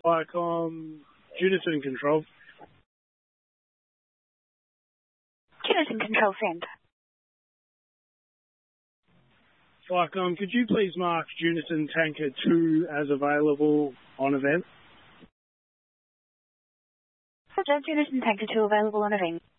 Viacom, Unison Control. Unison Control, send. Viacom, could you please mark Unison Tanker 2 as available on event? Roger, Unison Tanker 2 available on event.